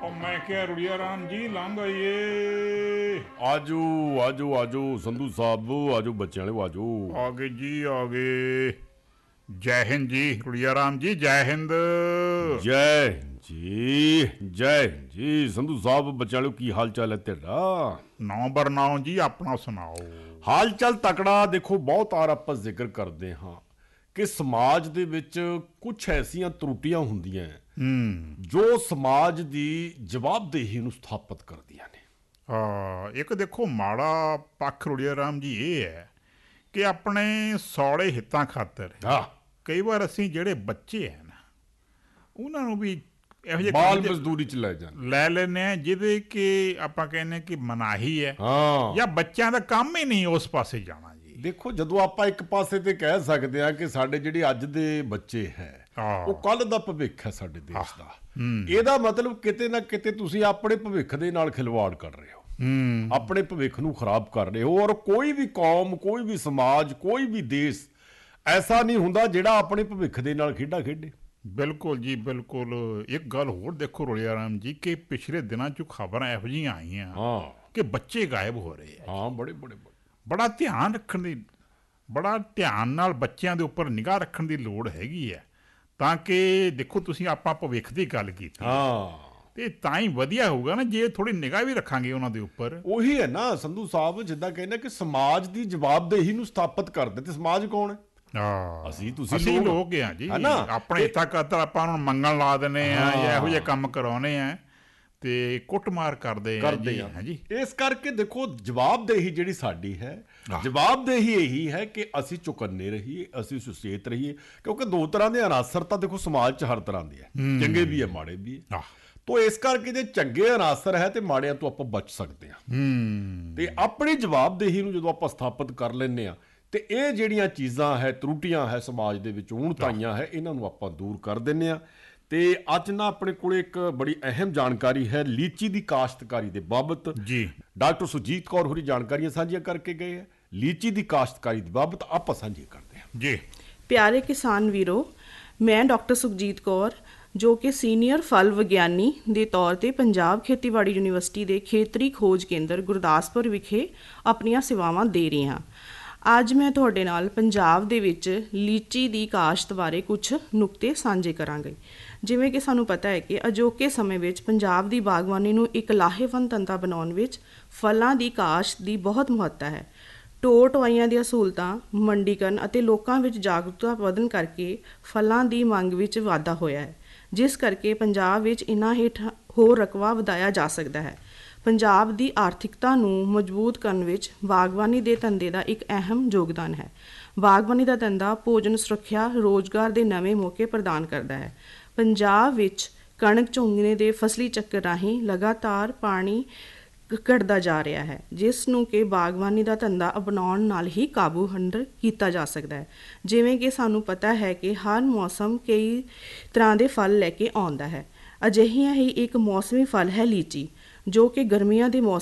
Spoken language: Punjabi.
मैं क्या रुड़िया राम जी लंघ आइए। आजो आजो आजो संधू साहब आजो बच्चे वाले आजो। आगे जी आगे। जय हिंद जी रुड़िया राम जी, जय हिंद। जय जी जय जी संधू साहब बच्चे वाले की हाल चाल है तेरा? 9 जी अपना सुनाओ। हाल चाल तकड़ा। देखो बहुत वार ਆਪਾਂ ਜ਼ਿਕਰ ਕਰਦੇ ਹਾਂ ਕਿ ਸਮਾਜ ਦੇ ਵਿੱਚ ਕੁਝ ਐਸੀਆਂ ਤਰੁੱਟੀਆਂ ਹੁੰਦੀਆਂ ਜੋ ਸਮਾਜ ਦੀ ਜਵਾਬਦੇਹੀ ਨੂੰ ਸਥਾਪਿਤ ਕਰਦੀਆਂ ਨੇ। ਇੱਕ ਦੇਖੋ ਮਾੜਾ ਪੱਖ ਰੁੜਿਆ ਰਾਮ ਜੀ ਇਹ ਹੈ ਕਿ ਆਪਣੇ ਸੌਲੇ ਹਿੱਤਾਂ ਖਾਤਰ ਕਈ ਵਾਰ ਅਸੀਂ ਜਿਹੜੇ ਬੱਚੇ ਹੈ ਨਾ ਉਹਨਾਂ ਨੂੰ ਵੀ ਇਹੋ ਜਿਹੇ ਬਾਲ ਮਜ਼ਦੂਰੀ ਚ ਲੈ ਲੈਂਦੇ ਆ ਜਿਹਦੇ ਕਿ ਆਪਾਂ ਕਹਿੰਦੇ ਕਿ ਮਨਾਹੀ ਹੈ ਜਾਂ ਬੱਚਿਆਂ ਦਾ ਕੰਮ ਹੀ ਨਹੀਂ ਉਸ ਪਾਸੇ ਜਾਣਾ। ਦੇਖੋ ਜਦੋਂ ਆਪਾਂ ਇੱਕ ਪਾਸੇ ਤੇ ਕਹਿ ਸਕਦੇ ਆ ਕਿ ਸਾਡੇ ਜਿਹੜੇ ਅੱਜ ਦੇ ਬੱਚੇ ਹੈ ਉਹ ਕੱਲ ਦਾ ਭਵਿੱਖ ਹੈ ਸਾਡੇ ਦੇਸ਼ ਦਾ, ਇਹਦਾ ਮਤਲਬ ਕਿਤੇ ਨਾ ਕਿਤੇ ਤੁਸੀਂ ਆਪਣੇ ਭਵਿੱਖ ਦੇ ਨਾਲ ਖਿਲਵਾੜ ਕਰ ਰਹੇ ਹੋ, ਆਪਣੇ ਭਵਿੱਖ ਨੂੰ ਖਰਾਬ ਕਰ ਰਹੇ ਹੋ। ਔਰ ਕੋਈ ਵੀ ਕੌਮ, ਕੋਈ ਵੀ ਸਮਾਜ, ਕੋਈ ਵੀ ਦੇਸ਼ ਐਸਾ ਨਹੀਂ ਹੁੰਦਾ ਜਿਹੜਾ ਆਪਣੇ ਭਵਿੱਖ ਦੇ ਨਾਲ ਖੇਡਾਂ ਖੇਡੇ। ਬਿਲਕੁਲ ਜੀ ਬਿਲਕੁਲ। ਇੱਕ ਗੱਲ ਹੋਰ ਦੇਖੋ ਰੁੜਿਆ ਰਾਮ ਜੀ ਕਿ ਪਿਛਲੇ ਦਿਨਾਂ 'ਚ ਖਬਰਾਂ ਇਹੋ ਜਿਹੀਆਂ ਆਈਆਂ ਕਿ ਬੱਚੇ ਗਾਇਬ ਹੋ ਰਹੇ ਆ। ਬੜਾ ਧਿਆਨ ਨਾਲ ਬੱਚਿਆਂ ਦੇ ਉੱਪਰ ਨਿਗਾਹ ਰੱਖਣ ਦੀ ਲੋੜ ਹੈਗੀ ਹੈ ਤਾਂ ਕਿ ਦੇਖੋ ਤੁਸੀਂ ਆਪਾਂ ਭਵਿੱਖ ਦੀ ਗੱਲ ਕੀਤੀ ਤੇ ਤਾਂ ਹੀ ਵਧੀਆ ਹੋਊਗਾ ਨਾ ਜੇ ਥੋੜੀ ਨਿਗਾਹ ਵੀ ਰੱਖਾਂਗੇ ਉਹਨਾਂ ਦੇ ਉੱਪਰ। ਉਹੀ ਹੈ ਨਾ ਸੰਧੂ ਸਾਹਿਬ, ਜਿੱਦਾਂ ਕਹਿੰਦੇ ਕਿ ਸਮਾਜ ਦੀ ਜਵਾਬਦੇਹੀ ਨੂੰ ਸਥਾਪਿਤ ਕਰਦੇ ਤੇ ਸਮਾਜ ਕੌਣ ਹੈ? ਅਸੀਂ ਲੋਕ ਆ ਜੀ। ਆਪਣੇ ਤੱਕ ਆਪਾਂ ਨੂੰ ਮੰਗਣ ਲਾ ਦਿੰਦੇ ਆ ਜਾਂ ਇਹੋ ਜਿਹੇ ਕੰਮ ਕਰਾਉਣੇ ਆ ਤੇ ਕੁੱਟਮਾਰ ਕਰਦੇ ਆ ਜੀ। ਇਸ ਕਰਕੇ ਦੇਖੋ ਜਵਾਬਦੇਹੀ ਜਿਹੜੀ ਸਾਡੀ ਹੈ, ਜਵਾਬਦੇਹੀ ਇਹੀ ਹੈ ਕਿ ਅਸੀਂ ਚੁਕੰਨੇ ਰਹੀਏ, ਅਸੀਂ ਸੁਚੇਤ ਰਹੀਏ, ਕਿਉਂਕਿ ਦੋ ਤਰ੍ਹਾਂ ਦੇ ਅਨਾਸਰ ਤਾਂ ਦੇਖੋ ਸਮਾਜ 'ਚ ਹਰ ਤਰ੍ਹਾਂ ਦੇ ਹੈ, ਚੰਗੇ ਵੀ ਹੈ ਮਾੜੇ ਵੀ ਹੈ। ਤੋ ਇਸ ਕਰਕੇ ਜੇ ਚੰਗੇ ਅਨਾਸਰ ਹੈ ਤੇ ਮਾੜਿਆਂ ਤੋਂ ਆਪਾਂ ਬਚ ਸਕਦੇ ਹਾਂ। ਤੇ ਆਪਣੀ ਜਵਾਬਦੇਹੀ ਨੂੰ ਜਦੋਂ ਆਪਾਂ ਸਥਾਪਿਤ ਕਰ ਲੈਂਦੇ ਹਾਂ ਤੇ ਇਹ ਜਿਹੜੀਆਂ ਚੀਜ਼ਾਂ ਹੈ, ਤਰੁੱਟੀਆਂ ਹੈ ਸਮਾਜ ਦੇ ਵਿੱਚ ਊਣਤਾਈਆਂ ਹੈ, ਇਹਨਾਂ ਨੂੰ ਆਪਾਂ ਦੂਰ ਕਰ ਦਿੰਦੇ ਹਾਂ। ਤੇ ਅੱਜ ਨਾ ਆਪਣੇ ਕੋਲ ਇੱਕ ਬੜੀ ਅਹਿਮ ਜਾਣਕਾਰੀ ਹੈ ਲੀਚੀ ਦੀ ਕਾਸ਼ਤਕਾਰੀ ਦੇ ਬਾਬਤ ਜੀ। ਡਾਕਟਰ ਸੁਰਜੀਤ ਕੌਰ ਹੋਰੀ ਜਾਣਕਾਰੀਆਂ ਸਾਂਝੀਆਂ ਕਰਕੇ ਗਏ ਹੈ। ਲੀਚੀ ਦੀ ਕਾਸ਼ਤਕਾਰੀ ਦੀ ਬਾਬਤ ਆਪਾਂ ਸਾਂਝੀ ਕਰਦੇ ਹਾਂ ਜੀ। ਪਿਆਰੇ ਕਿਸਾਨ ਵੀਰੋ, ਮੈਂ ਡਾਕਟਰ ਸੁਰਜੀਤ ਕੌਰ ਜੋ ਕਿ ਸੀਨੀਅਰ ਫਲ ਵਿਗਿਆਨੀ ਦੇ ਤੌਰ ਤੇ ਪੰਜਾਬ ਖੇਤੀਬਾੜੀ ਯੂਨੀਵਰਸਿਟੀ ਦੇ ਖੇਤਰੀ ਖੋਜ ਕੇਂਦਰ ਗੁਰਦਾਸਪੁਰ ਵਿਖੇ ਆਪਣੀਆਂ ਸੇਵਾਵਾਂ ਦੇ ਰਹੀ ਹਾਂ। ਅੱਜ ਮੈਂ ਤੁਹਾਡੇ ਨਾਲ ਪੰਜਾਬ ਦੇ ਵਿੱਚ ਲੀਚੀ ਦੀ ਕਾਸ਼ਤ ਬਾਰੇ ਕੁਝ ਨੁਕਤੇ ਸਾਂਝੇ ਕਰਾਂਗੇ। ਜਿਵੇਂ ਕਿ ਸਾਨੂੰ ਪਤਾ ਹੈ ਕਿ ਅਜੋਕੇ ਸਮੇਂ ਵਿੱਚ ਪੰਜਾਬ ਦੀ ਬਾਗਬਾਨੀ ਨੂੰ ਇੱਕ ਲਾਹੇਵੰਦ ਧੰਦਾ ਬਣਾਉਣ ਵਿੱਚ ਫਲਾਂ ਦੀ ਕਾਸ਼ਤ ਦੀ ਬਹੁਤ ਮਹੱਤਤਾ ਹੈ। ਢੋਆ ਢੁਆਈਆਂ ਦੀਆਂ ਸਹੂਲਤਾਂ, ਮੰਡੀਕਰਨ ਅਤੇ ਲੋਕਾਂ ਵਿੱਚ ਜਾਗਰੂਕਤਾ ਵਧਣ ਕਰਕੇ ਫਲਾਂ ਦੀ ਮੰਗ ਵਿੱਚ ਵਾਧਾ ਹੋਇਆ ਹੈ, ਜਿਸ ਕਰਕੇ ਪੰਜਾਬ ਵਿੱਚ ਇਹਨਾਂ ਹੇਠ ਹੋਰ ਰਕਬਾ ਵਧਾਇਆ ਜਾ ਸਕਦਾ ਹੈ। ਪੰਜਾਬ ਦੀ ਆਰਥਿਕਤਾ ਨੂੰ ਮਜ਼ਬੂਤ ਕਰਨ ਵਿੱਚ ਬਾਗਬਾਨੀ ਦੇ ਧੰਦੇ ਦਾ ਇੱਕ ਅਹਿਮ ਯੋਗਦਾਨ ਹੈ। ਬਾਗਬਾਨੀ ਦਾ ਧੰਦਾ ਭੋਜਨ ਸੁਰੱਖਿਆ, ਰੋਜ਼ਗਾਰ ਦੇ ਨਵੇਂ ਮੌਕੇ ਪ੍ਰਦਾਨ ਕਰਦਾ ਹੈ। ਪੰਜਾਬ ਵਿੱਚ ਕਣਕ ਝੋਨੇ ਦੇ ਫਸਲੀ ਚੱਕਰ ਰਾਹੀਂ ਲਗਾਤਾਰ ਪਾਣੀ ਘਟਦਾ ਜਾ ਰਿਹਾ ਹੈ, ਜਿਸ ਨੂੰ ਕਿ ਬਾਗਬਾਨੀ ਦਾ ਧੰਦਾ ਅਪਣਾਉਣ ਨਾਲ ਹੀ ਕਾਬੂ ਅੰਦਰ ਕੀਤਾ ਜਾ ਸਕਦਾ ਹੈ। ਜਿਵੇਂ ਕਿ ਸਾਨੂੰ ਪਤਾ ਹੈ ਕਿ ਹਰ ਮੌਸਮ ਕਈ ਤਰ੍ਹਾਂ ਦੇ ਫਲ ਲੈ ਕੇ ਆਉਂਦਾ ਹੈ। ਅਜਿਹੀਆਂ ਹੀ ਇੱਕ ਮੌਸਮੀ ਫਲ ਹੈ ਲੀਚੀ, ਜੋ ਕਿ ਗਰਮੀਆਂ ਦੇ ਮੌਸਮ